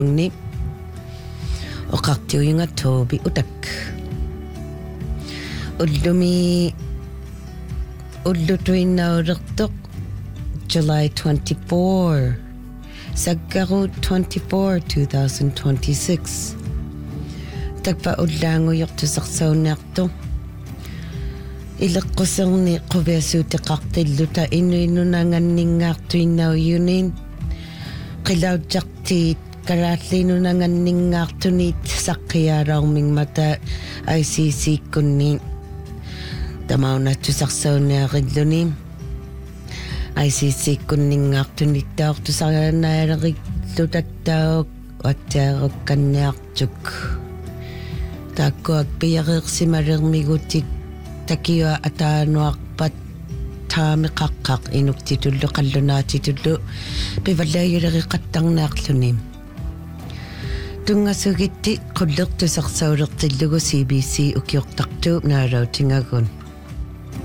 ni oqartiuyunga tuubi utak ullutuinnaulertoq July 24 Saggaru 24 2026 takpa ullaanguyertusarsaunniartu ileqquserni quviasuutiqartilluta innuinunanganningaartuinnauyuniin qilautartiit kalaallinunanganningaartuniit saqqiyaalaarmingmata ICC-kunni tamaunattusarsaunniaqilluni ICC-kunningaartunittaortusarianaalerillutattaaq attiarukkanniartuk taakkuak piareersimalermigutik takiua ataanuarpat taamiqaqqaq inuktitullu qallunaatitullu pivallaayuleriqattarnaarluni tunngasugitti qullertusarsaulерtillugu CBC ukiortartu naalautingagun